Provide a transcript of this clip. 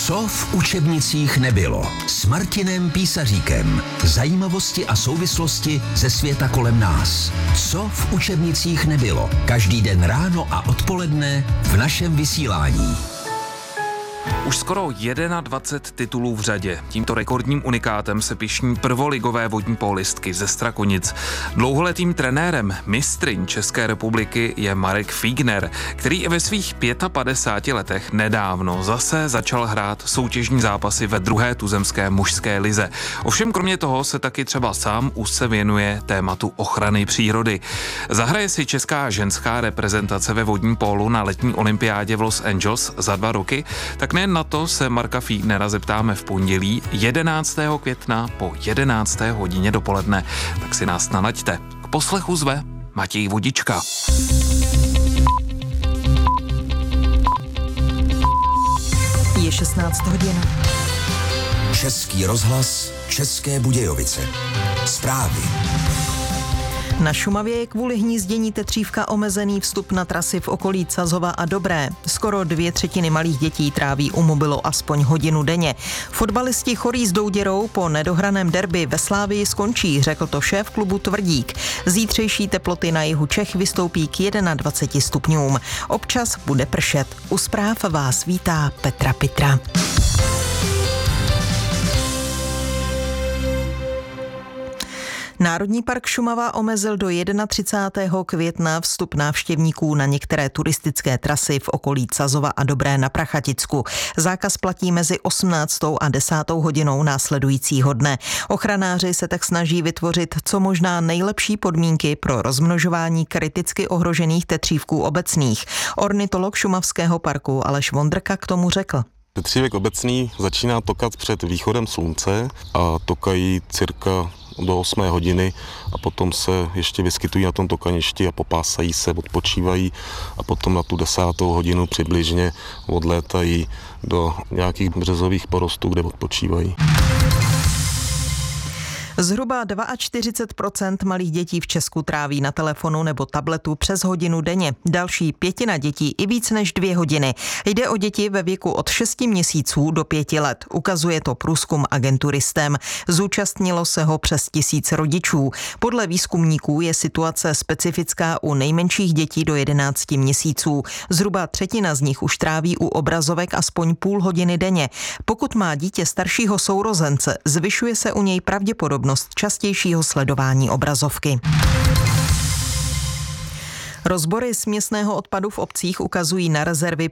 Co v učebnicích nebylo? S Martinem Písaříkem. Zajímavosti a souvislosti ze světa kolem nás. Co v učebnicích nebylo? Každý den ráno a odpoledne v našem vysílání. Už skoro 21 titulů v řadě. Tímto rekordním unikátem se pyšní prvoligové vodní pólistky ze Strakonic. Dlouholetým trenérem mistryň České republiky je Marek Fígner, který i ve svých 55 letech nedávno zase začal hrát soutěžní zápasy ve druhé tuzemské mužské lize. Ovšem kromě toho se taky třeba sám úzce věnuje tématu ochrany přírody. Zahraje si česká ženská reprezentace ve vodním pólu na letní olympiádě v Los Angeles za 2 roky, tak nejen na to se Marka Fígnera zeptáme v pondělí 11. května po 11. hodině dopoledne. Tak si nás nalaďte. K poslechu zve Matěj Vodička. Je 16 hodin. Český rozhlas, České Budějovice. Zprávy. Na Šumavě je kvůli hnízdění tetřívka omezený vstup na trasy v okolí Cazova a Dobré. Skoro 2/3 malých dětí tráví u mobilu aspoň hodinu denně. Fotbalisti chorí s douděrou po nedohraném derby ve Slávii skončí, řekl to šéf klubu Tvrdík. Zítřejší teploty na jihu Čech vystoupí k 21 stupňům. Občas bude pršet. U zpráv vás vítá Petra Pitra. Národní park Šumava omezil do 31. května vstup návštěvníků na některé turistické trasy v okolí Cazova a Dobré na Prachaticku. Zákaz platí mezi 18. a 10. hodinou následujícího dne. Ochranáři se tak snaží vytvořit co možná nejlepší podmínky pro rozmnožování kriticky ohrožených tetřívků obecných. Ornitolog Šumavského parku Aleš Vondrka k tomu řekl. Tetřívek obecný začíná tokat před východem slunce a tokají cirka do 8 hodiny a potom se ještě vyskytují na tom tokaništi a popásají se, odpočívají a potom na tu 10. hodinu přibližně odlétají do nějakých březových porostů, kde odpočívají. Zhruba 42% malých dětí v Česku tráví na telefonu nebo tabletu přes hodinu denně. Další 1/5 dětí i víc než 2 hodiny. Jde o děti ve věku od 6 měsíců do 5 let. Ukazuje to průzkum agentury STEM. Zúčastnilo se ho přes 1000 rodičů. Podle výzkumníků je situace specifická u nejmenších dětí do 11 měsíců. Zhruba 1/3 z nich už tráví u obrazovek aspoň půl hodiny denně. Pokud má dítě staršího sourozence, zvyšuje se u něj pravděpodobnost častějšího sledování obrazovky. Rozbory směsného odpadu v obcích ukazují na rezervy